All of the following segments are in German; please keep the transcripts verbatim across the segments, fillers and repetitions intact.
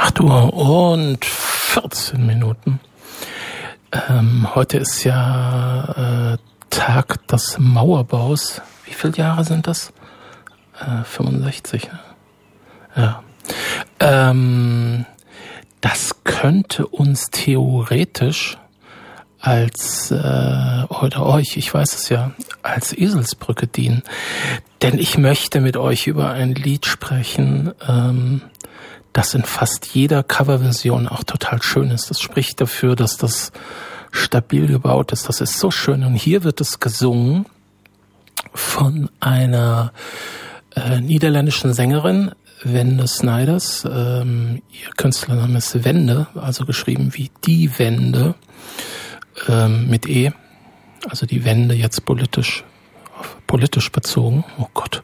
acht Uhr und vierzehn Minuten. Ähm, heute ist ja äh, Tag des Mauerbaus. Wie viele Jahre sind das? Äh, fünfundsechzig, ne? Ja. Ähm, das könnte uns theoretisch als, äh, oder euch, ich weiß es ja, als Eselsbrücke dienen. Denn ich möchte mit euch über ein Lied sprechen, ähm, das in fast jeder Coverversion auch total schön ist. Das spricht dafür, dass das stabil gebaut ist. Das ist so schön. Und hier wird es gesungen von einer äh, niederländischen Sängerin, Wende Snijders. Ähm, ihr Künstlername ist Wende, also geschrieben wie die Wende ähm, mit E. Also die Wende jetzt politisch, politisch bezogen. Oh Gott.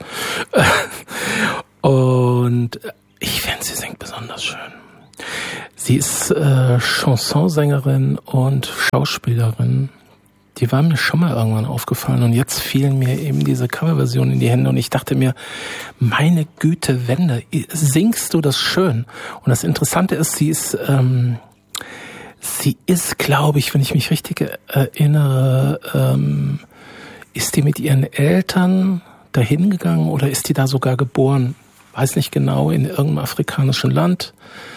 Und ich finde, sie singt besonders schön. Sie ist äh, Chansonsängerin und Schauspielerin. Die war mir schon mal irgendwann aufgefallen und jetzt fielen mir eben diese Coverversion in die Hände und ich dachte mir, meine Güte, Wende, singst du das schön? Und das Interessante ist, sie ist, ähm, sie ist, glaube ich, wenn ich mich richtig erinnere, ähm, ist die mit ihren Eltern dahin gegangen oder ist die da sogar geboren? Weiß nicht genau, in irgendeinem afrikanischen Land.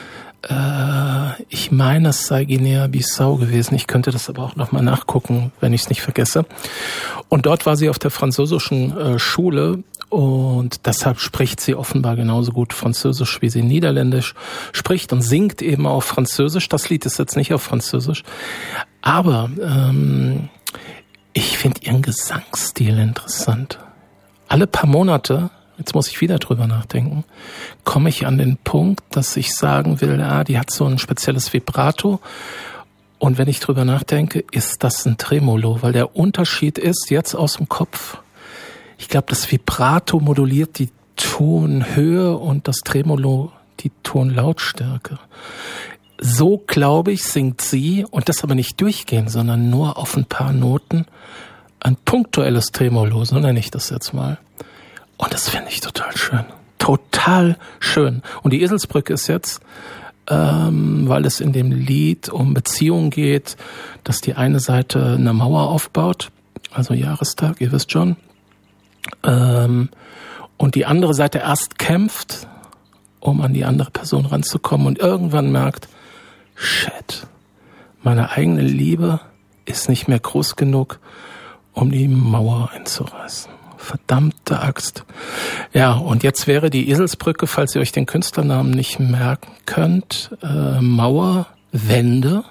Äh, ich meine, es sei Guinea-Bissau gewesen. Ich könnte das aber auch nochmal nachgucken, wenn ich es nicht vergesse. Und dort war sie auf der französischen äh, Schule und deshalb spricht sie offenbar genauso gut Französisch, wie sie Niederländisch spricht und singt eben auf Französisch. Das Lied ist jetzt nicht auf Französisch, aber ähm, ich finde ihren Gesangsstil interessant. Alle paar Monate, jetzt muss ich wieder drüber nachdenken, komme ich an den Punkt, dass ich sagen will, ah, die hat so ein spezielles Vibrato. Und wenn ich drüber nachdenke, ist das ein Tremolo, weil der Unterschied ist jetzt aus dem Kopf. Ich glaube, das Vibrato moduliert die Tonhöhe und das Tremolo die Tonlautstärke. So, glaube ich, singt sie, und das aber nicht durchgehend, sondern nur auf ein paar Noten, ein punktuelles Tremolo, so nenne ich das jetzt mal. Und das finde ich total schön. Total schön. Und die Eselsbrücke ist jetzt, ähm, weil es in dem Lied um Beziehungen geht, dass die eine Seite eine Mauer aufbaut, also Jahrestag, ihr wisst schon, ähm, und die andere Seite erst kämpft, um an die andere Person ranzukommen und irgendwann merkt, shit, meine eigene Liebe ist nicht mehr groß genug, um die Mauer einzureißen. Verdammte Axt. Ja, und jetzt wäre die Eselsbrücke, falls ihr euch den Künstlernamen nicht merken könnt, äh, Mauer, Wende.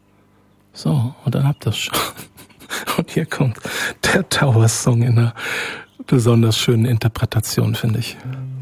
So, und dann habt ihr es schon. Und hier kommt der Tower-Song in einer besonders schönen Interpretation, finde ich.